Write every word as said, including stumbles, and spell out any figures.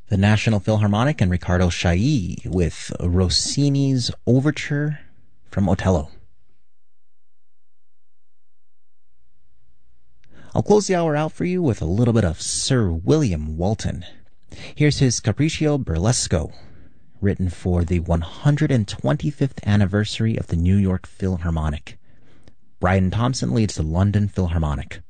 The National Philharmonic and Riccardo Chailly with Rossini's Overture from Otello. I'll close the hour out for you with a little bit of Sir William Walton. Here's his Capriccio Burlesco, written for the one hundred twenty-fifth anniversary of the New York Philharmonic. Bryan Thompson leads the London Philharmonic.